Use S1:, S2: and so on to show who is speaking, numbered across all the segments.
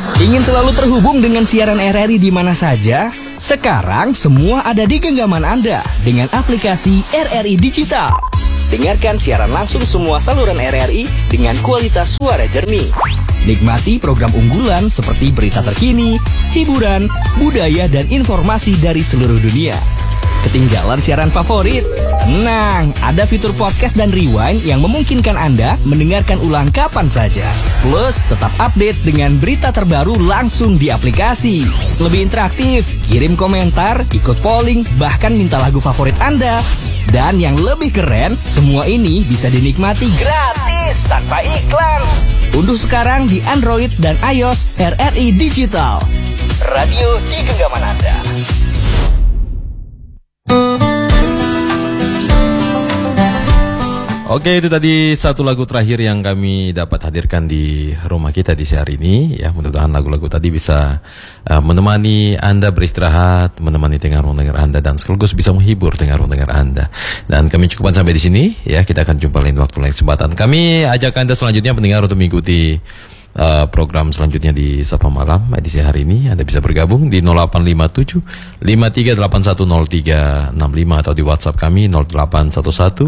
S1: Ingin selalu terhubung dengan siaran RRI di mana saja? Sekarang semua ada di genggaman Anda dengan aplikasi RRI Digital. Dengarkan siaran langsung semua saluran RRI dengan kualitas suara jernih. Nikmati program unggulan seperti berita terkini, hiburan, budaya, dan informasi dari seluruh dunia. Ketinggalan siaran favorit? Tenang, ada fitur podcast dan rewind yang memungkinkan Anda mendengarkan ulang kapan saja. Plus, tetap update dengan berita terbaru langsung di aplikasi. Lebih interaktif, kirim komentar, ikut polling, bahkan minta lagu favorit Anda. Dan yang lebih keren, semua ini bisa dinikmati gratis tanpa iklan. Unduh sekarang di Android dan iOS RRI Digital. Radio di genggaman Anda.
S2: Oke, itu tadi satu lagu terakhir yang kami dapat hadirkan di rumah kita di siang hari ini. Ya, mudah-mudahan lagu-lagu tadi bisa menemani Anda beristirahat, menemani dengar-dengar Anda, dan sekaligus bisa menghibur dengar-dengar Anda. Dan kami cukupkan sampai di sini. Ya, kita akan jumpa lain waktu, lain kesempatan. Kami ajak Anda selanjutnya pendengar untuk mengikuti program selanjutnya di Sapa Malam edisi hari ini. Anda bisa bergabung di 0857 53810365 atau di WhatsApp kami 0811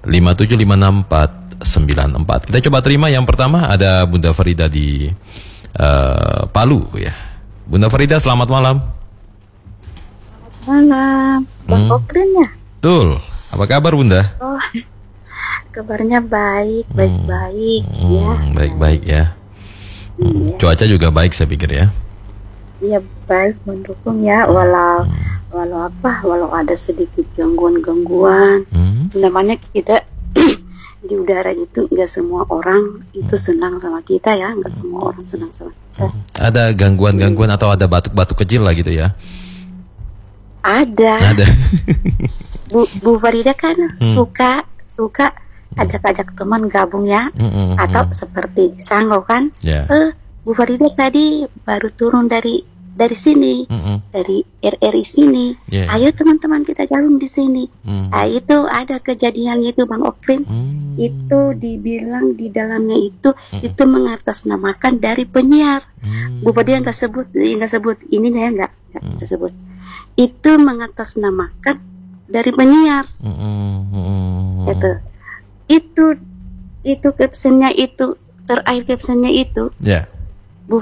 S2: 5756 494. Kita coba terima yang pertama, ada Bunda Farida di Palu ya. Bunda Farida, selamat malam.
S3: Selamat malam, Bang Okrin ya?
S2: Betul. Apa kabar Bunda?
S3: Oh, kabarnya baik ya.
S2: Baik ya. Cuaca juga baik saya pikir ya.
S3: Iya, baik, mendukung ya, walau ada sedikit gangguan. Namanya kita di udara itu nggak semua orang itu senang sama kita ya, nggak semua orang senang sama kita.
S2: Ada gangguan atau ada batuk-batuk kecil lah gitu ya?
S3: Ada. Bu Farida kan suka ajak teman gabung ya, atau seperti di Sanggau kan, Bu Farida tadi baru turun dari sini, dari RRI sini, ayo teman-teman kita gabung di sini. Nah, itu ada kejadiannya itu Bang Okrin, itu dibilang di dalamnya itu mengatasnamakan dari penyiar. Bu Farida nggak sebut ini ya, nggak sebut, itu mengatasnamakan dari penyiar. Itu captionnya itu, terakhir captionnya itu, Bu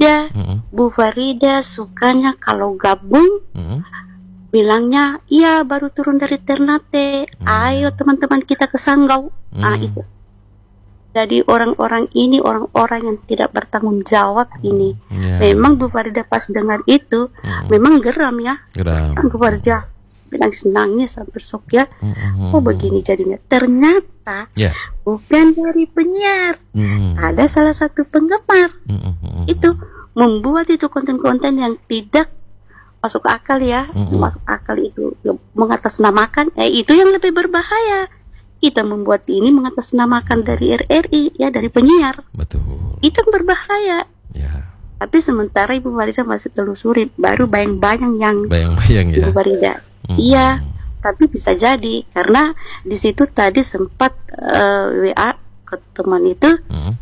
S3: Farida sukanya kalau gabung, bilangnya iya baru turun dari Ternate, ayo teman-teman kita ke Sanggau. Itu jadi orang-orang yang tidak bertanggung jawab ini. Memang Bu Farida pas dengar itu memang geram ya, Bu Farida nangis sampai shock ya. Oh begini jadinya, ternyata bukan dari penyiar, ada salah satu penggemar itu membuat itu konten-konten yang tidak masuk akal ya. Masuk akal itu mengatasnamakan, itu yang lebih berbahaya. Kita membuat ini mengatasnamakan dari RRI ya, dari penyiar. Betul. Itu yang berbahaya. Tapi sementara Ibu Farida masih telusuri, baru bayang-bayang yang Ibu Farida. Iya, tapi bisa jadi karena di situ tadi sempat WA ke teman itu,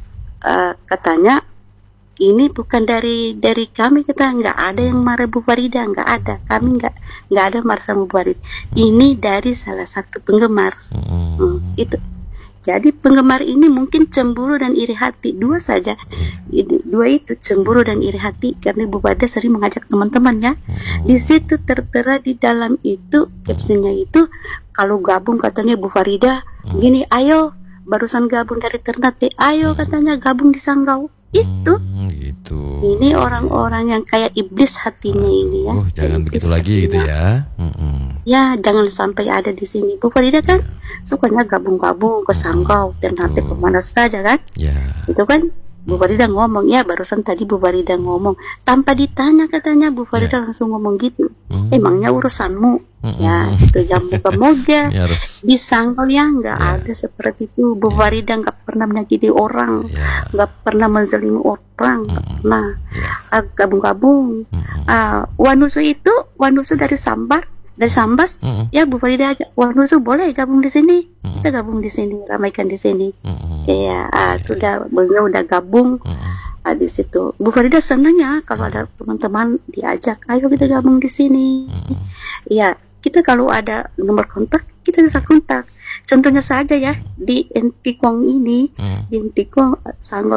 S3: katanya ini bukan dari kami, kita nggak ada yang marah Bu Farida, nggak ada, kami nggak ada marah sama Bu Farida. Ini dari salah satu penggemar. Itu. Jadi penggemar ini mungkin cemburu dan iri hati, dua saja. Dua itu, cemburu dan iri hati, karena Bu Farida sering mengajak teman-temannya. Di situ tertera di dalam itu captionnya itu, kalau gabung katanya Bu Farida gini, ayo barusan gabung dari Ternate, ayo katanya gabung di Sanggau. Itu gitu. Ini orang-orang yang kayak iblis hatinya ini ya.
S2: Jangan begitu lagi gitu ya.
S3: Ya, jangan sampai ada di sini. Bu Farida kan sukanya gabung-gabung ke Sanggau, Ternate, kemana saja kan. Itu kan Bu Farida ngomong ya, barusan tadi Bu Farida ngomong tanpa ditanya, katanya Bu Farida langsung ngomong gitu. Emangnya urusanmu? Ya, itu jam moga di Sanggau ya, nggak ada seperti itu. Bu Farida nggak pernah menyakiti orang, nggak pernah menzalimi orang, nggak pernah. Gabung-gabung. Wanusu dari Sambas, ya Bu Farida aja, Wanusu boleh gabung di sini, kita gabung di sini, ramaikan di sini. Sudah beliau udah gabung, Habis itu Bu Farida senang ya kalau ada teman-teman diajak, ayo kita gabung di sini. Iya, kita kalau ada nomor kontak kita bisa kontak. Contohnya saja ya di Entikong ini, di Entikong Sanggol